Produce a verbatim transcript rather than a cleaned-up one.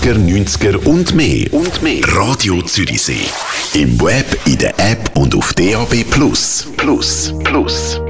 achtziger, neunziger und mehr. Und mehr. Radio Zürichsee. Im Web, in der App und auf D A B Plus. Plus. Plus.